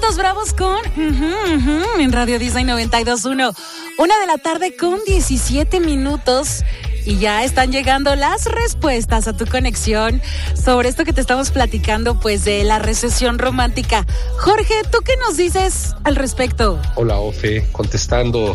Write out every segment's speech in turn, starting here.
Los Bravos con en Radio Disney 92.1. 1:00 con 17 minutos. Y ya están llegando las respuestas a tu conexión sobre esto que te estamos platicando, pues de la recesión romántica. Jorge, ¿tú qué nos dices al respecto? Hola, Ofe. Contestando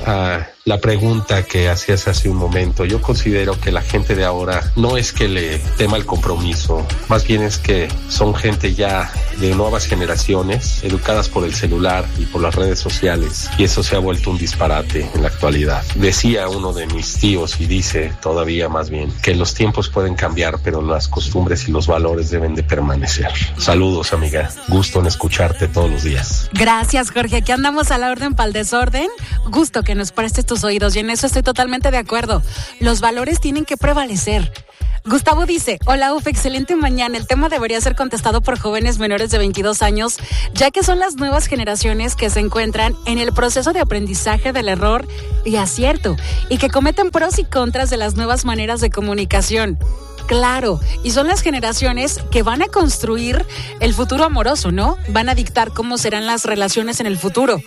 a la pregunta que hacías hace un momento, yo considero que la gente de ahora no es que le tema el compromiso, más bien es que son gente ya de nuevas generaciones, educadas por el celular y por las redes sociales, y eso se ha vuelto un disparate en la actualidad. Decía uno de mis tíos, y dice todavía más bien, que los tiempos pueden cambiar, pero las costumbres y los valores deben de permanecer. Saludos, amiga. Gusto en escucharte todos los días. Gracias, Jorge. Aquí andamos a la orden para el desorden. Gusto que nos prestes tus oídos, y en eso estoy totalmente de acuerdo. Los valores tienen que prevalecer. Gustavo dice, hola Uf, excelente mañana. El tema debería ser contestado por jóvenes menores de 22 años, ya que son las nuevas generaciones que se encuentran en el proceso de aprendizaje del error y acierto, y que cometen pros y contras de las nuevas maneras de comunicación. Claro, y son las generaciones que van a construir el futuro amoroso, ¿no? Van a dictar cómo serán las relaciones en el futuro.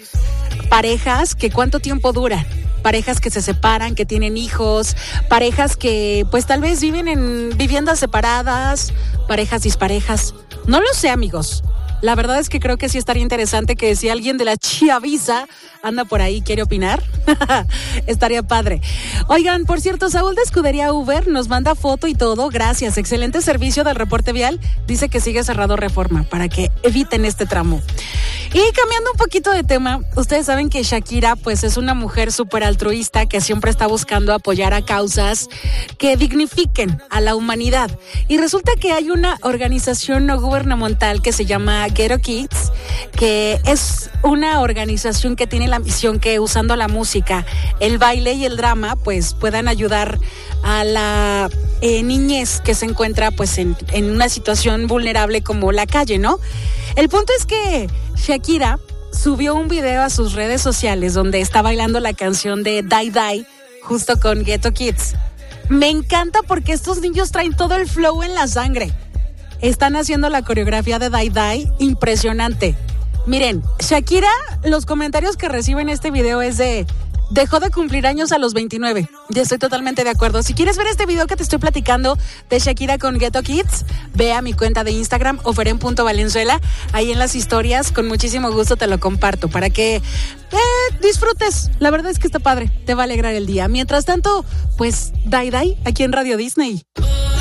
Parejas que cuánto tiempo duran. Parejas que se separan, que tienen hijos, parejas que pues tal vez viven en viviendas separadas, parejas disparejas. No lo sé, amigos. La verdad es que creo que sí estaría interesante que si alguien de la chaviza anda por ahí, quiere opinar, estaría padre. Oigan, por cierto, Saúl de Escudería Uber nos manda foto y todo. Gracias, excelente servicio del reporte vial. Dice que sigue cerrado Reforma para que eviten este tramo. Y cambiando un poquito de tema, ustedes saben que Shakira pues es una mujer súper altruista que siempre está buscando apoyar a causas que dignifiquen a la humanidad. Y resulta que hay una organización no gubernamental que se llama Ghetto Kids, que es una organización que tiene la misión que usando la música, el baile y el drama pues puedan ayudar a la niñez que se encuentra pues en una situación vulnerable como la calle, ¿no? El punto es que Shakira subió un video a sus redes sociales donde está bailando la canción de Die Die justo con Ghetto Kids. Me encanta porque estos niños traen todo el flow en la sangre. Están haciendo la coreografía de Die Die impresionante. Miren, Shakira, los comentarios que recibe en este video es de dejó de cumplir años a los 29. Ya estoy totalmente de acuerdo. Si quieres ver este video que te estoy platicando de Shakira con Ghetto Kids, ve a mi cuenta de Instagram, oferen.valenzuela. Ahí en las historias, con muchísimo gusto te lo comparto para que disfrutes. La verdad es que está padre, te va a alegrar el día. Mientras tanto, pues, Die Die, aquí en Radio Disney.